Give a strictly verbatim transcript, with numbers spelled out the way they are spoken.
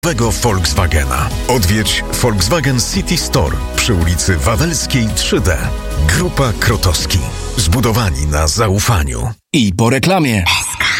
nowego Volkswagena. Odwiedź Volkswagen City Store przy ulicy Wawelskiej trzy D. Grupa Krotowski. Zbudowani na zaufaniu. I po reklamie.